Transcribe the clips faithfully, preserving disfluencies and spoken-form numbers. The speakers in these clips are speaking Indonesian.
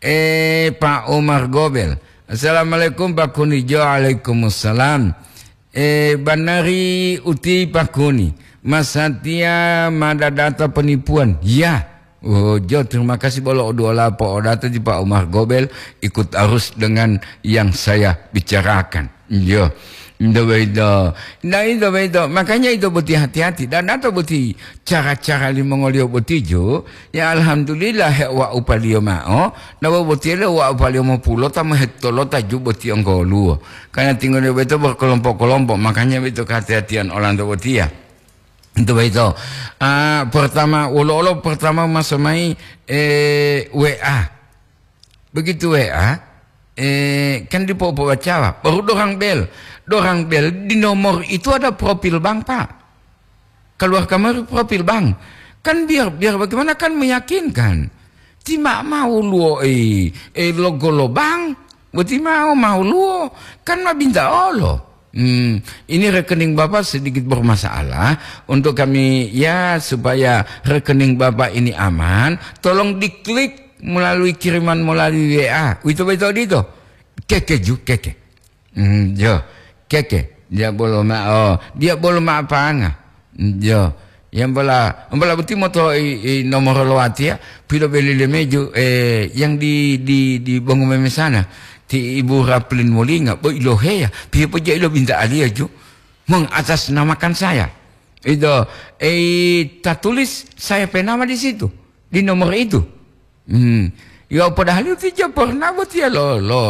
Eh Pak Umar Gobel. Assalamualaikum Pak Kuni. Waalaikumsalam. Eh Banari Uti Pak Kuni. Mas Satya Madadata penipuan. Ya. Oh, Jo, terima kasih bolo dola po data di Pak Umar Gobel ikut arus dengan yang saya bicarakan. Jo. Itu begitu. Nah itu begitu. Makanya itu buti hati-hati. Dan atau buti cara-cara lima ngolio buti jo. Ya alhamdulillah hek wa upalio mao. Nawa buti le wa upalio mo pulo tama hetolo taju buti onggolu. Karena tinggal itu berkelompok-kelompok. Makanya itu kehati-hatian orang tu buti ya. Itu begitu. Uh, pertama, olo-olo pertama masamai eh, W A. Begitu W A. Eh, kan di popo baca baru dorang bel. Dorang bel di nomor itu ada profil bank Pak. Keluar kamar profil bank. Kan biar biar bagaimana kan meyakinkan. Tima mau luo eh, eh logo lo bank. Berarti mau mau luo. Kan mah binta olo. Hmm, ini rekening Bapak sedikit bermasalah. Untuk kami ya supaya rekening Bapak ini aman, tolong diklik melalui kiriman melalui W A. Itu betul itu. Keke ju keke. Hmm, jo. Keke, dia boleh ma oh, dia boleh ma apa anga, jo, yang bola, bola betul moto i, i nomor lewati ya, pilo beli lemeju, eh, yang di di di bangun memesana, ti ibu Raplin Molinga, boy lohe ya, pihak pejak lo binta alia ju, mengatasnamakan saya, itu, eh, tak tulis saya penama di situ, di nomor itu, hmm, ya padahal itu tidak pernah buat ya lo lo.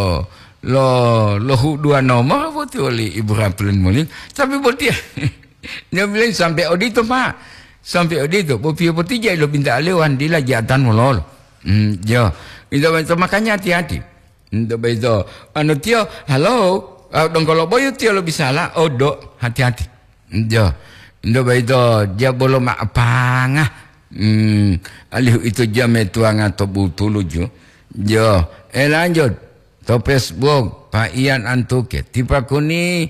Lo lo dua nomor betul oleh Ibu Raplin Moling tapi betul dia bilang sampai audito Pak sampai audito bopi bopi jai lo pinta lewan di lajatan molol hmm jo itu itu makanya hati-hati itu itu anu tio halo dong kalau boy tio lo bisa lah odo hati-hati jo itu itu dia belum apa ngah hmm alih itu jam itu atau butuh jo jo eh lanjut to Facebook Pak Ian Antuke tipa kuni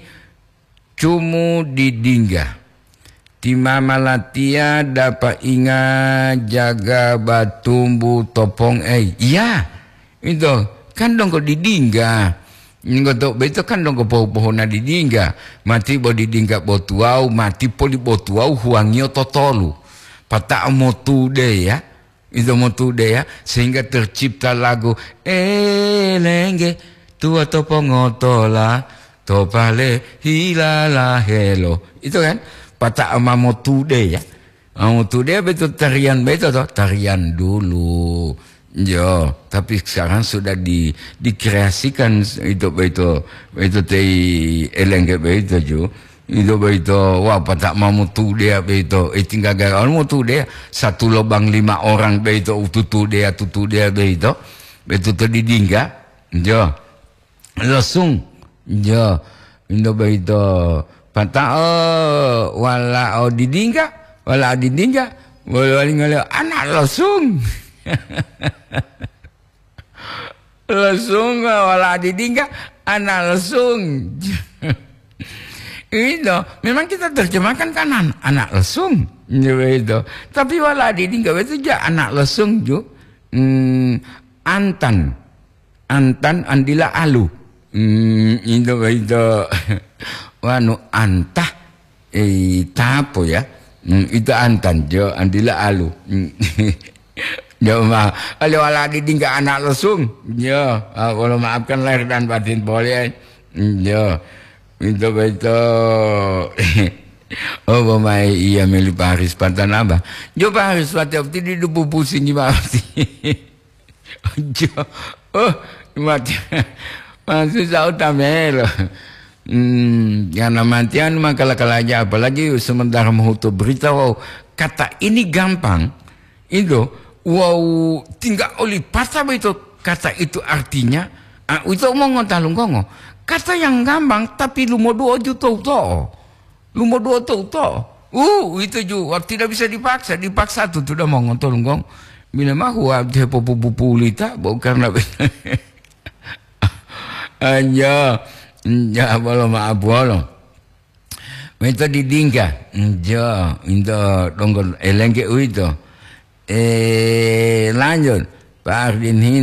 cumu didingga tima malatia dapat ingat jaga batumbu topong eh iya itu kan dong kok didingga ngotok beto kan dong kok pohon-pohon didingga mati bo didingga bo tuau mati poli bo tuau huangio totolu pata motu deh ya itu motu deh ya sehingga tercipta lagu elenge tua topongotola topale hilala helo itu kan pata ama motu deh ya motu deh betul tarian betul toh tarian dulu jo tapi sekarang sudah di dikreasikan itu itu itu teh elenge betul jo itu begitu wah patak mau tu dia begitu eh tinggal gara mau tu dia satu lubang lima orang begitu tutu dia tutu dia begitu begitu terdidingga jo langsung jo itu begitu patak oh wala oh didingga wala didingga wala ngale anak langsung langsung wala didingga anak langsung itu memang kita terjemahkan kan anak, anak lesung itu tapi wala di tinggal itu aja anak lesung ju hmm, antan antan andila alu hmm, itu itu wanu antah eh tapo ya hmm, itu antan jo andila alu jo mah kalau wala di tinggal anak lesung jo kalau maafkan lahir dan batin boleh jo itu betul. Oh pemain iya meli Paris pantan apa? Jo Paris waktu itu di dubu pusing gimana sih? Jo, oh mati masih jauh tamelo. Hmm, karena matian maka aja apalagi sementara mau berita wow kata ini gampang itu wow tinggal oli pasal itu kata itu artinya ah, itu mau ngontalung kongo. Kata yang gampang tapi lu mau dua juta tau lu mau dua tau tau uh itu juga tidak bisa dipaksa dipaksa tuh sudah mau ngontol ngong bila mahu ada pupu-pupu lita bukan karena aja ya boleh maaf boleh minta didingga ja itu dongol elengke itu eh lanjut Pak Ardin